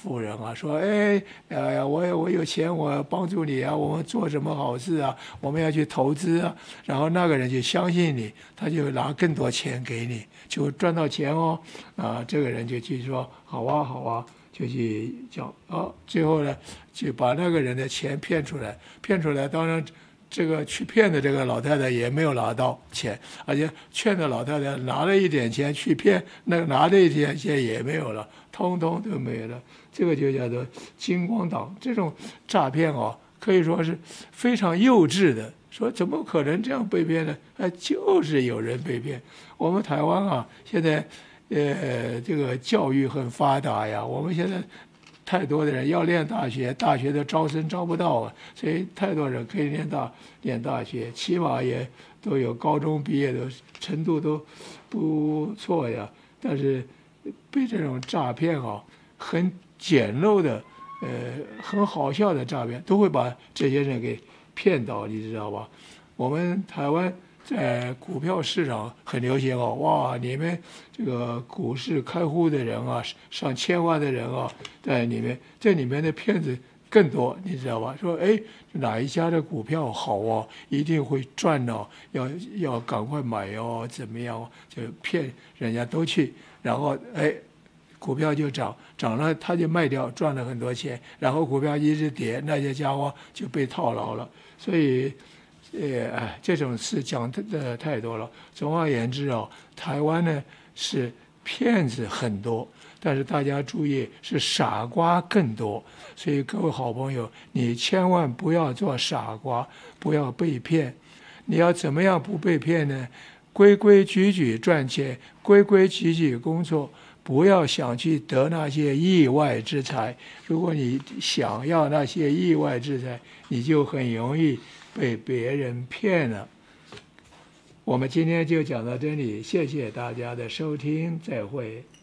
富人啊，说，哎，我有钱，我帮助你啊，我们做什么好事啊，我们要去投资啊，然后那个人就相信你，他就拿更多钱给你，就赚到钱哦，这个人就去说好啊好啊，就去讲最后呢就把那个人的钱骗出来，当然。这个去骗的这个老太太也没有拿到钱，而且劝的老太太拿了一点钱去骗，那个拿的一点钱也没有了，通通都没了。这个就叫做金光党，这种诈骗可以说是非常幼稚的。说怎么可能这样被骗呢？就是有人被骗。我们台湾现在这个教育很发达呀，我们现在。太多的人要念大学，大学的招生招不到啊，所以太多人可以念大学，起码也都有高中毕业的程度都不错呀。但是被这种诈骗很简陋的，很好笑的诈骗，都会把这些人给骗到，你知道吧？我们台湾在股票市场很流行哇，你们这个股市开户的人上千万的人在里面，这里面的骗子更多，你知道吧？说哪一家的股票好一定会赚要赶快买怎么样就骗人家都去，然后股票就涨了，他就卖掉，赚了很多钱，然后股票一直跌，那些家伙就被套牢了，所以。这种事讲的太多了。总而言之台湾呢是骗子很多，但是大家注意是傻瓜更多。所以各位好朋友，你千万不要做傻瓜，不要被骗。你要怎么样不被骗呢？规规矩矩赚钱，规规矩矩工作，不要想去得那些意外之财。如果你想要那些意外之财，你就很容易被别人骗了。我们今天就讲到这里，谢谢大家的收听，再会。